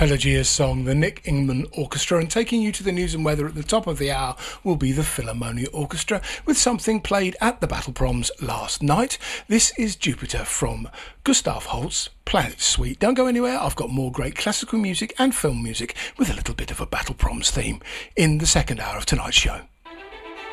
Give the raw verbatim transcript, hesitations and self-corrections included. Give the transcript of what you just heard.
Pelagia's song, the Nick Ingman Orchestra, and taking you to the news and weather at the top of the hour will be the Philharmonia Orchestra with something played at the Battle Proms last night. This is Jupiter from Gustav Holst's Planet Suite. Don't go anywhere, I've got more great classical music and film music with a little bit of a Battle Proms theme in the second hour of tonight's show.